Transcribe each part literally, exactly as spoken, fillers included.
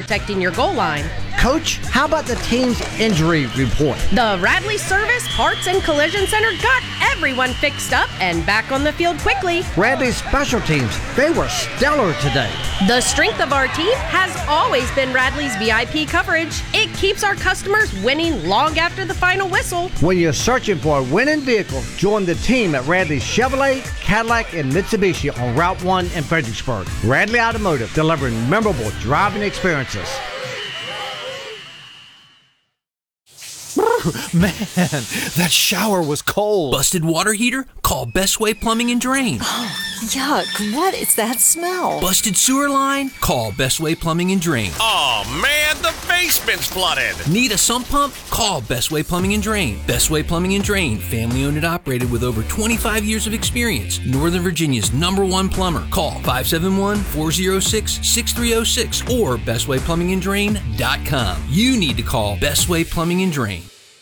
protecting your goal line. Coach, how about the team's injury report? The Radley Service Parts and Collision Center got everyone fixed up and back on the field quickly. Radley's special teams, they were stellar today. The strength of our team has always been Radley's V I P coverage. It keeps our customers winning long after the final whistle. When you're searching for a winning vehicle, join the team at Radley Chevrolet, Cadillac, and Mitsubishi on Route one in Fredericksburg. Radley Automotive, delivering memorable driving experiences. Man, that shower was cold. Busted water heater? Call Best Way Plumbing and Drain. Yuck, what is that smell? Busted sewer line? Call Best Way Plumbing and Drain. Oh man, the basement's flooded. Need a sump pump? Call Best Way Plumbing and Drain. Best Way Plumbing and Drain, family owned and operated with over twenty-five years of experience. Northern Virginia's number one plumber. Call five seven one, four oh six, six three oh six or best way plumbing and drain dot com. You need to call Best Way Plumbing and Drain.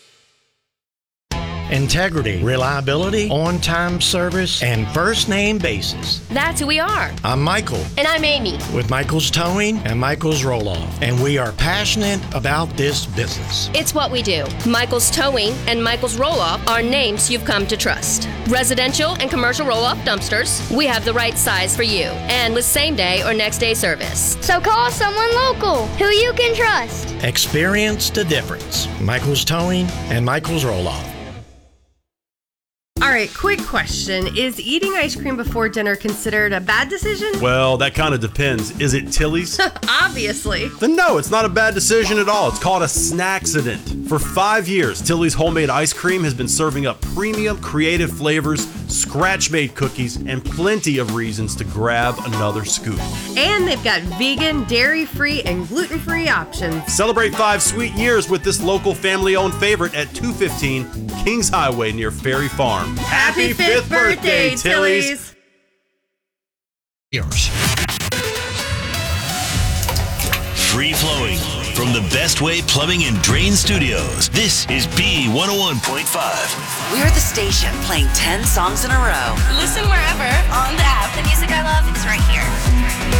Integrity, reliability, on-time service, and first-name basis. That's who we are. I'm Michael. And I'm Amy. With Michael's Towing and Michael's Roll-Off. And we are passionate about this business. It's what we do. Michael's Towing and Michael's Roll-Off are names you've come to trust. Residential and commercial roll-off dumpsters. We have the right size for you. And with same-day or next-day service. So call someone local who you can trust. Experience the difference. Michael's Towing and Michael's Roll-Off. All right, quick question. Is eating ice cream before dinner considered a bad decision? Well, that kind of depends. Is it Tilly's? Obviously. Then no, it's not a bad decision at all. It's called a snacksident. For five years, Tilly's homemade ice cream has been serving up premium, creative flavors, scratch-made cookies, and plenty of reasons to grab another scoop. And they've got vegan, dairy-free, and gluten-free options. Celebrate five sweet years with this local family-owned favorite at two fifteen Kings Highway near Ferry Farm. Happy fifth birthday, Tilly's! Yours. Free flowing from the Best Way Plumbing and Drain Studios. This is B one oh one point five. We're the station playing ten songs in a row. Listen wherever on the app. The music I love is right here.